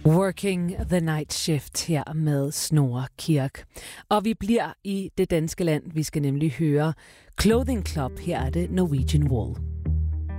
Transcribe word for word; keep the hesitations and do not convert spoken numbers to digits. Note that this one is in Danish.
Working the Night Shift her med Snorre Kirk. Og vi bliver i det danske land. Vi skal nemlig høre Clothing Club. Her er det Norwegian Wool.